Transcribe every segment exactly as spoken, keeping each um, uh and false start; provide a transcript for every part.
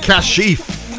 Kashif,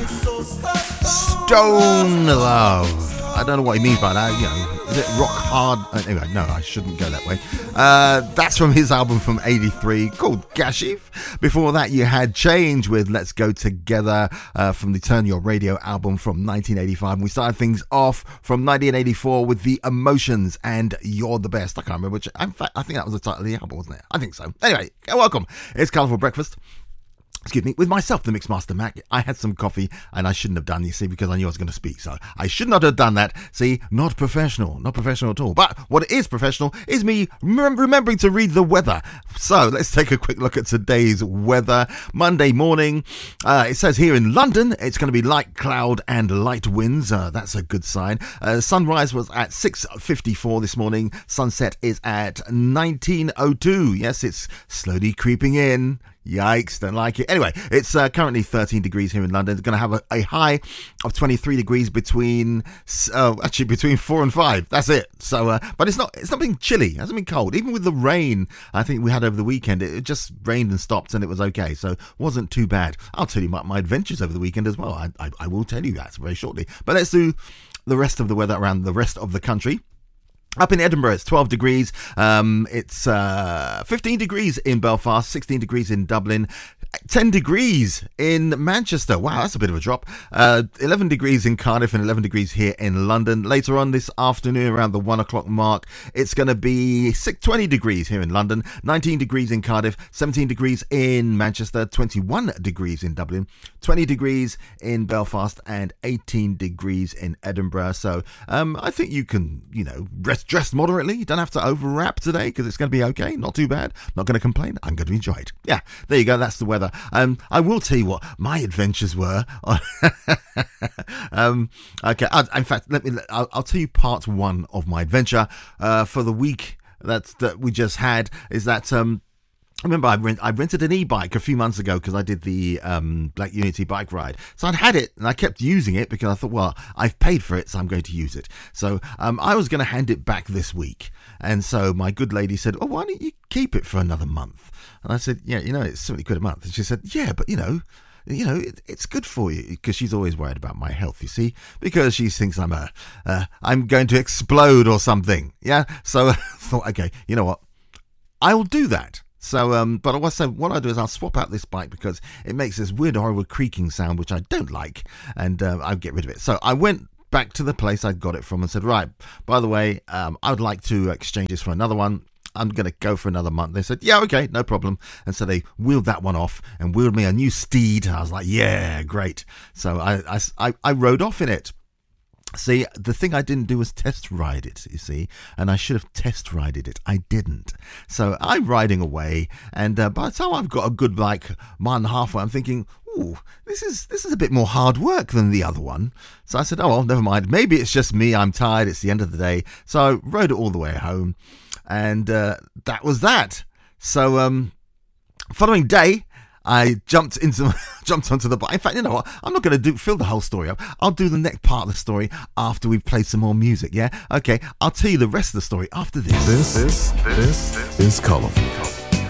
Stone Love. I don't know what he means by that. You know, is it rock hard? Anyway, no, I shouldn't go that way. Uh, that's from his album from eighty-three called Kashif. Before that, you had Change with Let's Go Together uh, from the Turn Your Radio album from nineteen eighty-five. And we started things off from nineteen eighty-four with The Emotions and You're the Best. I can't remember which. In fact, I think that was the title of the album, wasn't it? I think so. Anyway, welcome. It's Colourful Breakfast. Excuse me, with myself, the Mixmaster Mac. I had some coffee and I shouldn't have done, you see, because I knew I was going to speak. So I should not have done that. See, not professional, not professional at all. But what is professional is me rem- remembering to read the weather. So let's take a quick look at today's weather. Monday morning, uh, it says here in London, it's going to be light cloud and light winds. Uh, that's a good sign. Uh, sunrise was at six fifty-four this morning. Sunset is at nineteen oh two. Yes, it's slowly creeping in. Yikes, don't like it. Anyway, it's uh, currently thirteen degrees here in London. It's going to have a, a high of twenty-three degrees between, uh, actually between four and five. That's it. So, uh, but it's not, it's not been chilly. It hasn't been cold. Even with the rain, I think we had over the weekend, it, it just rained and stopped and it was okay. So, it wasn't too bad. I'll tell you my, my adventures over the weekend as well. I, I, I will tell you that very shortly. But let's do the rest of the weather around the rest of the country. Up in Edinburgh, it's twelve degrees. Um, it's uh, fifteen degrees in Belfast, sixteen degrees in Dublin, ten degrees in Manchester. Wow, that's a bit of a drop. Uh, eleven degrees in Cardiff and eleven degrees here in London. Later on this afternoon, around the one o'clock mark, it's going to be twenty degrees here in London, nineteen degrees in Cardiff, seventeen degrees in Manchester, twenty-one degrees in Dublin, twenty degrees in Belfast, and eighteen degrees in Edinburgh. So um, I think you can, you know, rest. Dressed moderately. You don't have to overwrap today because it's going to be okay. Not too bad. Not going to complain. I'm going to enjoy it. Yeah, there you go. That's the weather. Um, I will tell you what my adventures were. um, okay. I, in fact, let me. I'll, I'll tell you part one of my adventure uh, for the week that that we just had. Is that um. Remember, I, rent, I rented an e-bike a few months ago because I did the um, Black Unity bike ride. So I'd had it and I kept using it because I thought, well, I've paid for it, so I'm going to use it. So um, I was going to hand it back this week. And so my good lady said, oh, why don't you keep it for another month? And I said, yeah, you know, it's seventy quid a month. And she said, yeah, but, you know, you know, it, it's good for you, because she's always worried about my health, you see, because she thinks I'm a, uh, I'm going to explode or something. Yeah. So I thought, okay, you know what? I'll do that. So, um, but also what I do is I'll swap out this bike because it makes this weird, horrible creaking sound, which I don't like, and uh, I'll get rid of it. So I went back to the place I got it from and said, right, by the way, um, I would like to exchange this for another one. I'm going to go for another month. They said, yeah, okay, no problem. And so they wheeled that one off and wheeled me a new Steed. I was like, yeah, great. So I, I, I rode off in it. See, the thing I didn't do was test ride it, you see, and I should have test rided it. I didn't. So I'm riding away, and uh, by the time I've got a good, like, mile and a half away, I'm thinking, ooh, this is this is a bit more hard work than the other one. So I said, oh, well, never mind. Maybe it's just me. I'm tired. It's the end of the day. So I rode it all the way home, and uh, that was that. So um, following day, I jumped into jumped onto the bike. In fact, you know what? I'm not going to do fill the whole story up. I'll do the next part of the story after we've played some more music. Yeah, okay. I'll tell you the rest of the story after this. This this, this is Colourful.